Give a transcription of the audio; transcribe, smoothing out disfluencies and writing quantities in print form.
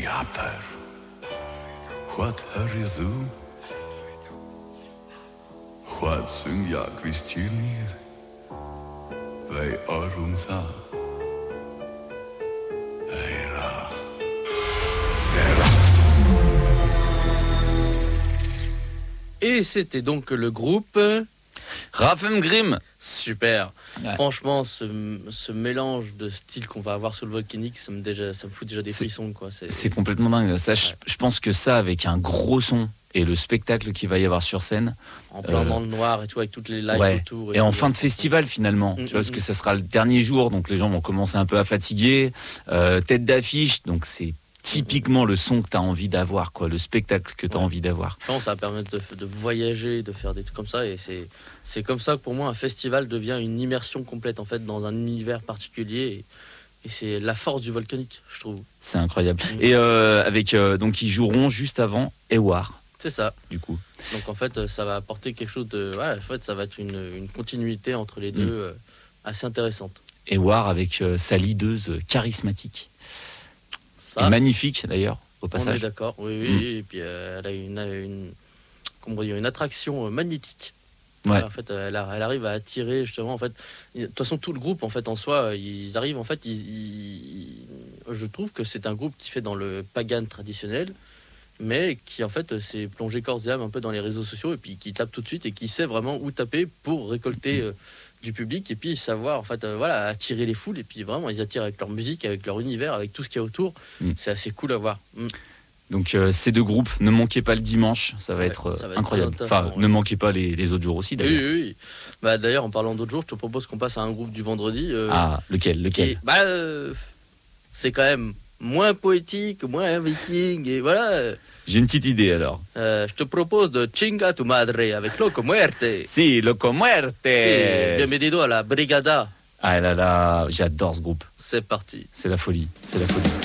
Japer, what hör du? What syng jag kvistilnir? Vei orum tha? Eira. Et c'était donc le groupe Hrafn-Grim. Super. Ouais. Franchement, ce mélange de styles qu'on va avoir sur le Volcanique, ça me fout déjà des frissons, quoi. C'est complètement dingue. Ça, je pense que ça, avec un gros son et le spectacle qu'il va y avoir sur scène. En plein dans le noir et tout, avec toutes les lights autour. Et en fin de festival, finalement. Tu vois, parce que ça sera le dernier jour, donc les gens vont commencer un peu à fatiguer. Tête d'affiche, donc c'est typiquement le son que tu as envie d'avoir, quoi, le spectacle que tu as envie d'avoir. Je pense que ça va permettre de voyager, de faire des trucs comme ça. Et c'est comme ça que pour moi, un festival devient une immersion complète, en fait, dans un univers particulier. Et c'est la force du Volcanique, je trouve. C'est incroyable. Et donc ils joueront juste avant Ewar. C'est ça. Du coup. Donc en fait, ça va apporter quelque chose de... Ouais, en fait, ça va être une continuité entre les deux assez intéressante. Ewar avec sa leaduse charismatique. Ça, et magnifique d'ailleurs, au passage. On est d'accord, oui. Et puis elle a une attraction magnétique. Ouais. En fait, elle arrive à attirer justement. En fait, de toute façon, tout le groupe, en fait, en soi, ils arrivent. En fait, je trouve que c'est un groupe qui fait dans le pagan traditionnel, mais qui en fait s'est plongé corps et âme un peu dans les réseaux sociaux et puis qui tape tout de suite et qui sait vraiment où taper pour récolter du public et puis savoir en fait attirer les foules et puis vraiment ils attirent avec leur musique, avec leur univers, avec tout ce qu'il y a autour. C'est assez cool à voir. Donc ces deux groupes, ne manquez pas le dimanche, ça va être incroyable. Enfin, ne manquez pas les autres jours aussi d'ailleurs. Oui. Bah, d'ailleurs, en parlant d'autres jours, je te propose qu'on passe à un groupe du vendredi. Lequel c'est quand même moins poétique, moins viking et voilà. J'ai une petite idée alors. Je te propose de Chinga tu madre avec Loco Muerte. Si, Loco Muerte. Bienvenido à la Brigada. Ah là là, j'adore ce groupe. C'est parti. C'est la folie.